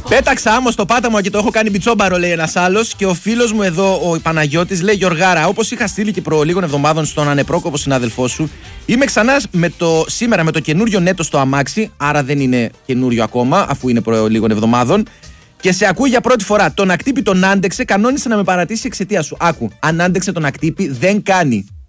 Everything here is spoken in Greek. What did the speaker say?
Πέταξα άμμο στο πάταμο και το έχω κάνει μπιτσόμπαρο, λέει ένας άλλος. Και ο φίλος μου εδώ, ο Παναγιώτης, λέει: Γιωργάρα, όπως είχα στείλει και προ λίγων εβδομάδων στον ανεπρόκοπο συνάδελφό σου, είμαι ξανά σήμερα με το καινούριο νέτο στο αμάξι. Άρα δεν είναι καινούριο ακόμα, αφού είναι προ λίγων εβδομάδων. Και σε ακούει για πρώτη φορά. Τον ακτύπη τον άντεξε, κανόνισε να με παρατήσει εξαιτία σου. Άκου, αν άντεξε τον ακτύπη, δεν κάνει.